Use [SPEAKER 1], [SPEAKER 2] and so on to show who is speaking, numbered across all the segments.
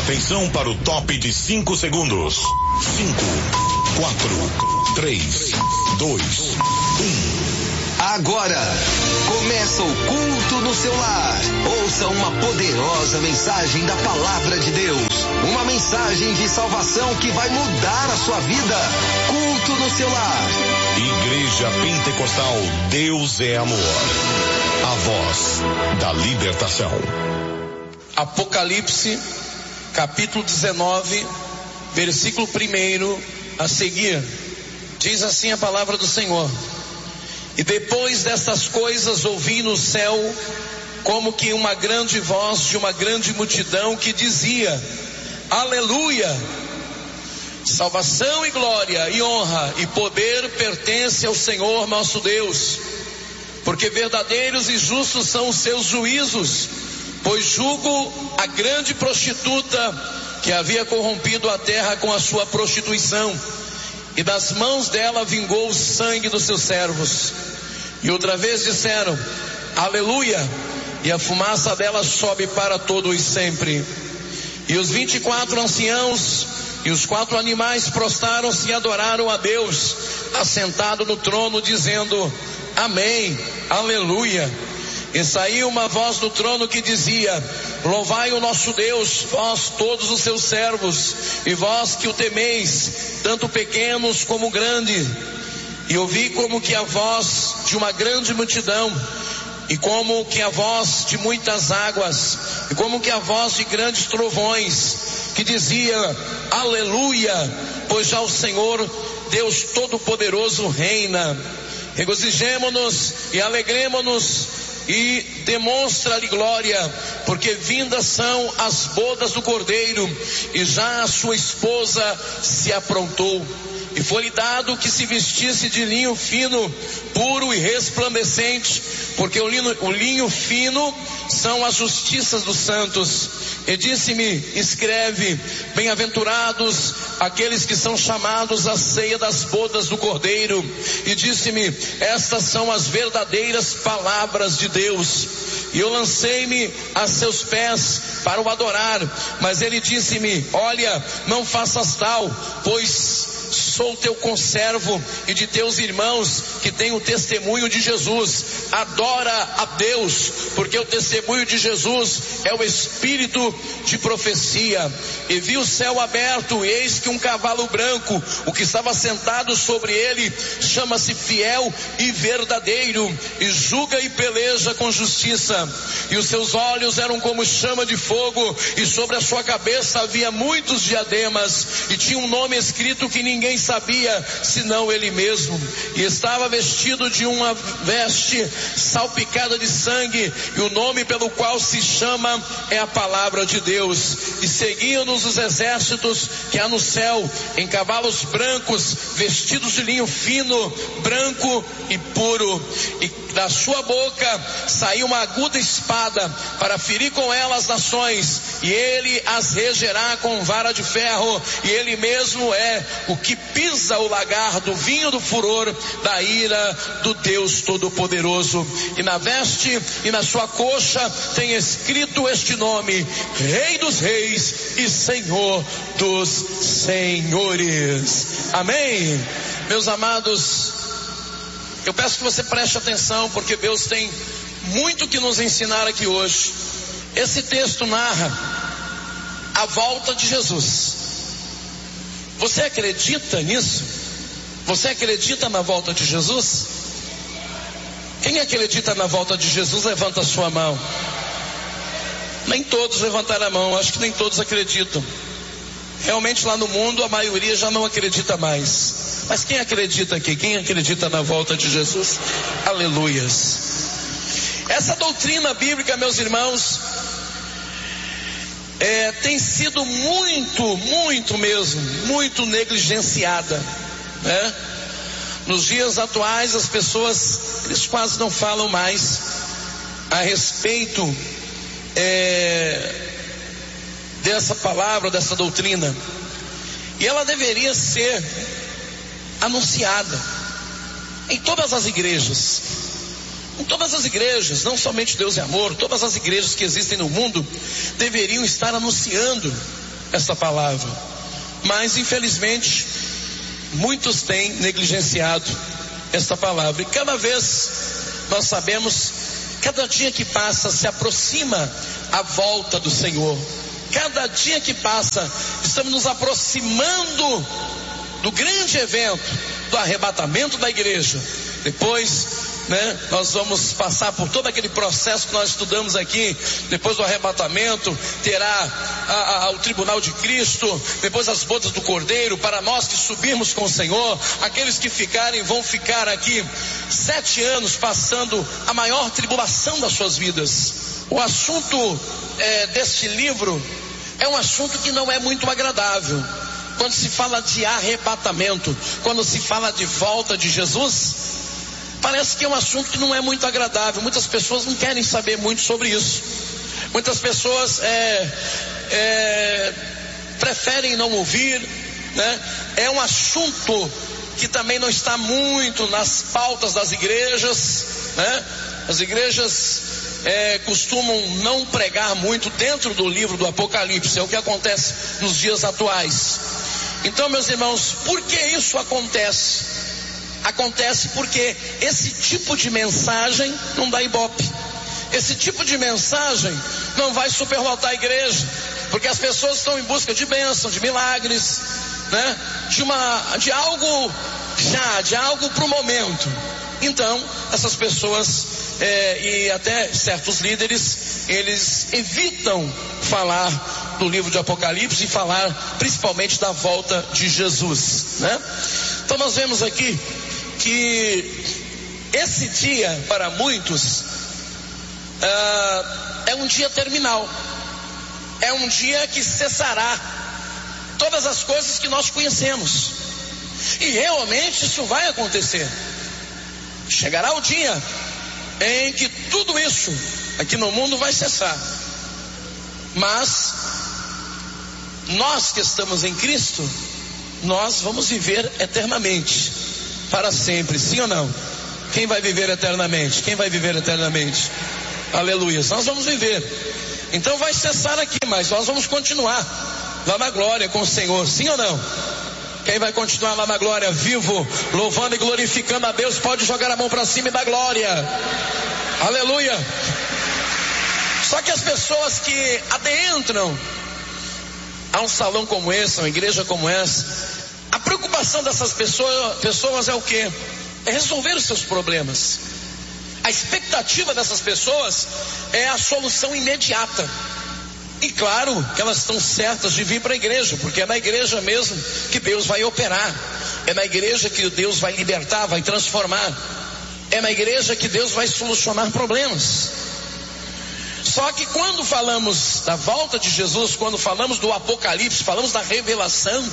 [SPEAKER 1] Atenção para o top de 5 segundos. 5, 4, 3, 2, 1.
[SPEAKER 2] Agora, começa o culto no seu lar. Ouça uma poderosa mensagem da palavra de Deus. Uma mensagem de salvação que vai mudar a sua vida. Culto no seu lar.
[SPEAKER 1] Igreja Pentecostal Deus é Amor. A voz da libertação.
[SPEAKER 3] Apocalipse, capítulo 19, versículo 1 a seguir. Diz assim a palavra do Senhor: E depois destas coisas ouvi no céu como que uma grande voz de uma grande multidão que dizia: Aleluia! Salvação e glória e honra e poder pertence ao Senhor nosso Deus, porque verdadeiros e justos são os seus juízos, pois julgo a grande prostituta que havia corrompido a terra com a sua prostituição, e das mãos dela vingou o sangue dos seus servos. E outra vez disseram: Aleluia! E a fumaça dela sobe para todos sempre. E os 24 anciãos e os 4 animais prostraram-se e adoraram a Deus, assentado no trono, dizendo: Amém, Aleluia. E saiu uma voz do trono que dizia: Louvai o nosso Deus, vós todos os seus servos, e vós que o temeis, tanto pequenos como grandes. E ouvi como que a voz de uma grande multidão, e como que a voz de muitas águas, e como que a voz de grandes trovões, que dizia: Aleluia, pois já o Senhor Deus Todo-Poderoso reina. Regozijemo-nos e alegremo-nos e demonstra-lhe glória, porque vindas são as bodas do Cordeiro, e já a sua esposa se aprontou. E foi-lhe dado que se vestisse de linho fino, puro e resplandecente, porque o linho fino são as justiças dos santos. E disse-me: escreve, bem-aventurados aqueles que são chamados à ceia das bodas do Cordeiro. E disse-me: estas são as verdadeiras palavras de Deus. E eu lancei-me a seus pés para o adorar, mas ele disse-me: olha, não faças tal, pois sou teu conservo e de teus irmãos que têm o testemunho de Jesus. Adora a Deus, porque o testemunho de Jesus é o espírito de profecia. E vi o céu aberto, e eis que um cavalo branco, o que estava sentado sobre ele chama-se Fiel e Verdadeiro, e julga e peleja com justiça. E os seus olhos eram como chama de fogo, e sobre a sua cabeça havia muitos diademas, e tinha um nome escrito que ninguém sabia senão ele mesmo. E estava vestido de uma veste salpicada de sangue, e o nome pelo qual se chama é a palavra de Deus. E seguiam-nos os exércitos que há no céu, em cavalos brancos, vestidos de linho fino, branco e puro. E da sua boca saiu uma aguda espada para ferir com ela as nações, e ele as regerá com vara de ferro, e ele mesmo é o que pisa o lagar do vinho do furor da ira do Deus Todo-Poderoso. E na veste e na sua coxa tem escrito este nome: Rei dos Reis e Senhor dos Senhores. Amém? Meus amados, eu peço que você preste atenção, porque Deus tem muito que nos ensinar aqui hoje. Esse texto narra a volta de Jesus. Você acredita nisso? Você acredita na volta de Jesus? Quem acredita na volta de Jesus, levanta a sua mão. Nem todos levantaram a mão, acho que nem todos acreditam. Realmente lá no mundo a maioria já não acredita mais. Mas quem acredita aqui? Quem acredita na volta de Jesus? Aleluias. Essa doutrina bíblica, meus irmãos, tem sido muito negligenciada, né? Nos dias atuais as pessoas, eles quase não falam mais a respeito dessa palavra, dessa doutrina. E ela deveria ser anunciada em todas as igrejas. Em todas as igrejas, não somente Deus é Amor, todas as igrejas que existem no mundo deveriam estar anunciando essa palavra. Mas infelizmente muitos têm negligenciado esta palavra. E cada vez nós sabemos, cada dia que passa se aproxima a volta do Senhor. Cada dia que passa estamos nos aproximando do grande evento do arrebatamento da igreja. Depois, nós vamos passar por todo aquele processo que nós estudamos aqui. Depois do arrebatamento terá o tribunal de Cristo, depois as bodas do Cordeiro, para nós que subirmos com o Senhor. Aqueles que ficarem vão ficar aqui 7 anos passando a maior tribulação das suas vidas. O assunto deste livro é um assunto que não é muito agradável. Quando se fala de arrebatamento, quando se fala de volta de Jesus, parece que é um assunto que não é muito agradável. Muitas pessoas não querem saber muito sobre isso. Muitas pessoas preferem não ouvir, É um assunto que também não está muito nas pautas das igrejas, As igrejas costumam não pregar muito dentro do livro do Apocalipse. É o que acontece nos dias atuais. Então, meus irmãos, por que isso acontece? Acontece porque esse tipo de mensagem não dá ibope. Esse tipo de mensagem não vai superlotar a igreja, porque as pessoas estão em busca de bênção, de milagres, de algo para o momento. Então, essas pessoas e até certos líderes, eles evitam falar do livro de Apocalipse e falar principalmente da volta de Jesus, Então nós vemos aqui que esse dia para muitos é um dia terminal, é um dia que cessará todas as coisas que nós conhecemos, e realmente isso vai acontecer. Chegará o dia em que tudo isso aqui no mundo vai cessar, mas nós que estamos em Cristo, nós vamos viver eternamente, para sempre, sim ou não? Quem vai viver eternamente? Quem vai viver eternamente? Aleluia, nós vamos viver. Então vai cessar aqui, mas nós vamos continuar lá na glória com o Senhor, sim ou não? Quem vai continuar lá na glória, vivo, louvando e glorificando a Deus, pode jogar a mão para cima e dar glória. Aleluia. Só que as pessoas que adentram a um salão como esse, a uma igreja como essa, a preocupação dessas pessoas é o quê? É resolver os seus problemas. A expectativa dessas pessoas é a solução imediata. E claro que elas estão certas de vir para a igreja, porque é na igreja mesmo que Deus vai operar. É na igreja que Deus vai libertar, vai transformar. É na igreja que Deus vai solucionar problemas. Só que quando falamos da volta de Jesus, quando falamos do Apocalipse, falamos da revelação,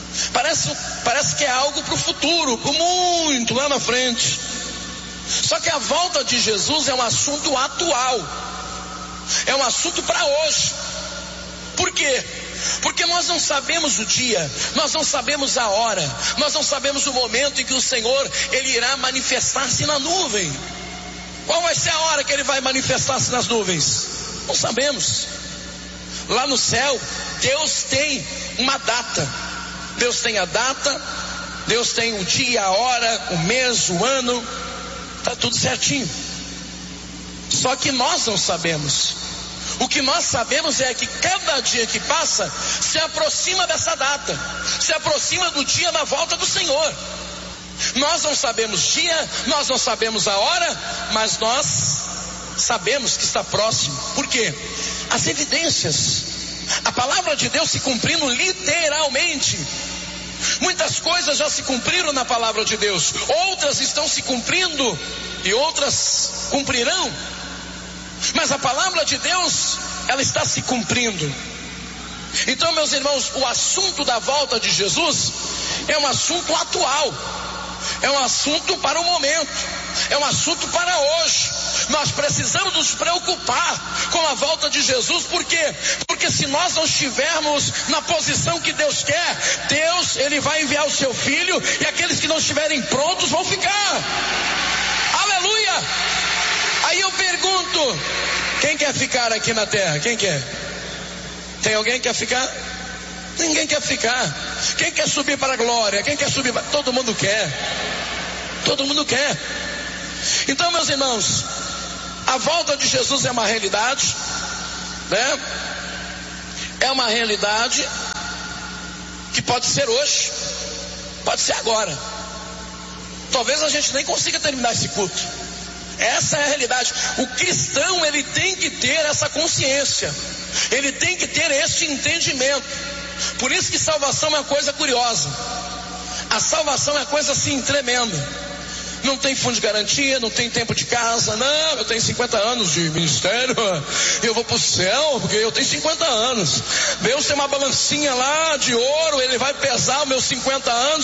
[SPEAKER 3] parece que é algo para o futuro, para muito lá na frente. Só que a volta de Jesus é um assunto atual, é um assunto para hoje. Por quê? Porque nós não sabemos o dia, nós não sabemos a hora, nós não sabemos o momento em que o Senhor, Ele irá manifestar-se na nuvem. Qual vai ser a hora que Ele vai manifestar-se nas nuvens? Não sabemos. Lá no céu, Deus tem uma data. Deus tem a data, Deus tem o dia, a hora, o mês, o ano, está tudo certinho. Só que nós não sabemos. O que nós sabemos é que cada dia que passa se aproxima dessa data, se aproxima do dia da volta do Senhor. Nós não sabemos o dia, nós não sabemos a hora, mas nós sabemos que está próximo. Por quê? As evidências, a palavra de Deus se cumprindo literalmente. Muitas coisas já se cumpriram na palavra de Deus, outras estão se cumprindo e outras cumprirão. Mas a palavra de Deus, ela está se cumprindo. Então, meus irmãos, o assunto da volta de Jesus é um assunto atual, é um assunto para o momento, é um assunto para hoje. Nós precisamos nos preocupar com a volta de Jesus. Por quê? Porque se nós não estivermos na posição que Deus quer, Deus, Ele vai enviar o seu Filho, e aqueles que não estiverem prontos vão ficar. Aleluia! Aí eu pergunto, quem quer ficar aqui na terra? Quem quer? Tem alguém que quer ficar? Ninguém quer ficar. Quem quer subir para a glória? Quem quer subir para... Todo mundo quer. Todo mundo quer. Então, meus irmãos, a volta de Jesus é uma realidade, né? É uma realidade que pode ser hoje, pode ser agora. Talvez a gente nem consiga terminar esse culto. Essa é a realidade. O cristão, ele tem que ter essa consciência, ele tem que ter esse entendimento. Por isso que salvação é uma coisa curiosa. A salvação é uma coisa assim tremenda. Não tem fundo de garantia, não tem tempo de casa. Não, eu tenho 50 anos de ministério, eu vou para o céu porque eu tenho 50 anos. Deus tem uma balancinha lá de ouro, ele vai pesar os meus 50 anos